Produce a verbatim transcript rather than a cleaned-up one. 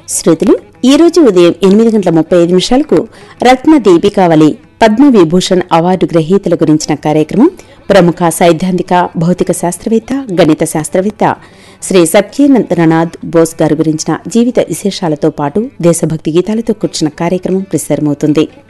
శ్రోతలు ఈ రోజు ఉదయం ఎనిమిది గంటల ముప్పై ఐదు నిమిషాలకు రత్న దీపికావళి పద్మ విభూషణ్ అవార్డు గ్రహీతల గురించిన కార్యక్రమం ప్రముఖ సైద్ధాంతిక భౌతిక శాస్త్రవేత్త గణిత శాస్త్రవేత్త శ్రీ సత్యేంద్రనాథ్ బోస్ గారి గురించిన జీవిత విశేషాలతో పాటు దేశభక్తి గీతాలతో కూర్చున్న కార్యక్రమం ప్రసారమవుతుంది.